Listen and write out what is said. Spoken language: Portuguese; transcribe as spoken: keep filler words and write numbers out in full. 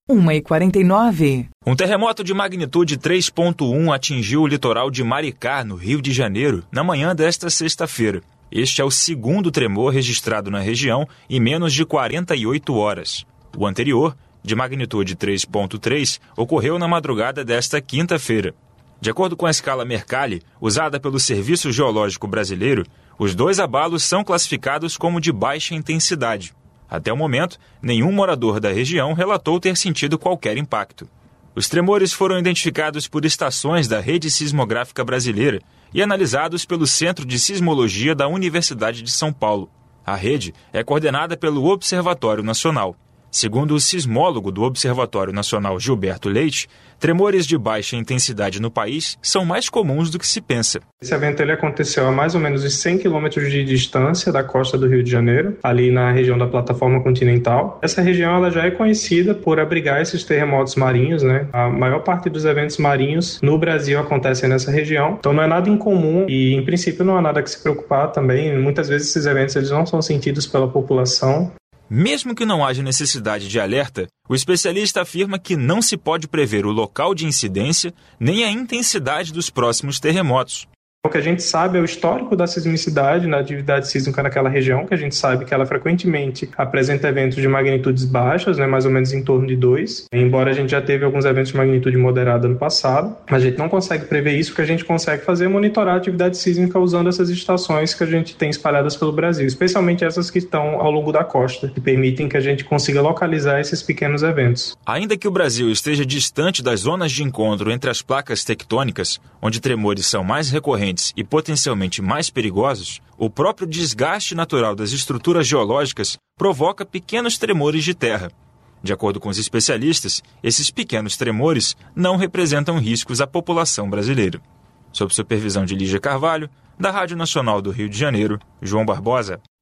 uma e quarenta e nove. Um terremoto de magnitude três ponto um atingiu o litoral de Maricá, no Rio de Janeiro, na manhã desta sexta-feira. Este é o segundo tremor registrado na região em menos de quarenta e oito horas. O anterior, de magnitude três ponto três, ocorreu na madrugada desta quinta-feira. De acordo com a escala Mercalli, usada pelo Serviço Geológico Brasileiro, os dois abalos são classificados como de baixa intensidade. Até o momento, nenhum morador da região relatou ter sentido qualquer impacto. Os tremores foram identificados por estações da Rede Sismográfica Brasileira e analisados pelo Centro de Sismologia da Universidade de São Paulo. A rede é coordenada pelo Observatório Nacional. Segundo o sismólogo do Observatório Nacional Gilberto Leite, tremores de baixa intensidade no país são mais comuns do que se pensa. Esse evento ele aconteceu a mais ou menos cem quilômetros de distância da costa do Rio de Janeiro, ali na região da plataforma continental. Essa região ela já é conhecida por abrigar esses terremotos marinhos, né? A maior parte dos eventos marinhos no Brasil acontecem nessa região, então não é nada incomum e, em princípio, não há nada que se preocupar também. Muitas vezes esses eventos eles não são sentidos pela população. Mesmo que não haja necessidade de alerta, o especialista afirma que não se pode prever o local de incidência nem a intensidade dos próximos terremotos. O que a gente sabe é o histórico da sismicidade na atividade sísmica naquela região, que a gente sabe que ela frequentemente apresenta eventos de magnitudes baixas, né, mais ou menos em torno de dois. Embora a gente já teve alguns eventos de magnitude moderada no passado, a gente não consegue prever isso. O que a gente consegue fazer é monitorar a atividade sísmica usando essas estações que a gente tem espalhadas pelo Brasil, especialmente essas que estão ao longo da costa, que permitem que a gente consiga localizar esses pequenos eventos. Ainda que o Brasil esteja distante das zonas de encontro entre as placas tectônicas, onde tremores são mais recorrentes e potencialmente mais perigosos, o próprio desgaste natural das estruturas geológicas provoca pequenos tremores de terra. De acordo com os especialistas, esses pequenos tremores não representam riscos à população brasileira. Sob supervisão de Lígia Carvalho, da Rádio Nacional do Rio de Janeiro, João Barbosa.